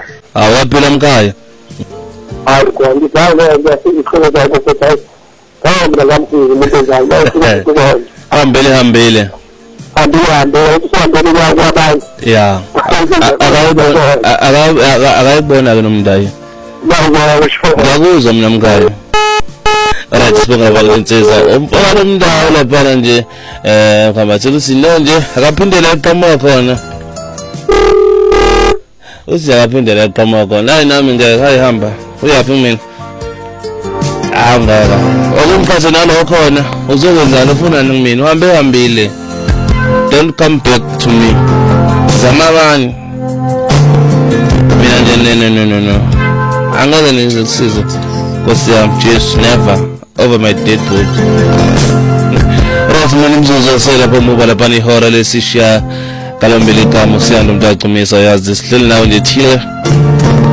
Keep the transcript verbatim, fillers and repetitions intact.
Awaphila mkhaya. Hayi kwa ngidanga ngiyasikhona zakho futhi. Hamba ngamkhulu mntezana bayifuna Hambele hambele. Andihambe usihambele kwabantu. Yeah. Akayibona ke nomndayi. Ngakuzwa mina mkhaya. Alright sibonga balentseza. Umfana umndawo lapha nje eh ngaba thela sino nje akaphindela eqhamuka khona. Uthi akaphindela eqhamuka khona. Hayi nami ngeke hayihamba. Uyaphi mina? Hamba. Okumkhathe nalo khona. Uzokwenzana ufuna ngimina uhambe hambile. Don't come back to me. Zamabani. Mina nje no no no no. Angeke ngizokusiza. Nkosi yami just never over my dead body. Rafu mani mzuzu sela bomuba lapha ihora lesishiya kalombili kamo siyanda umntu aqhumisa yazi sihleli nawe nje thile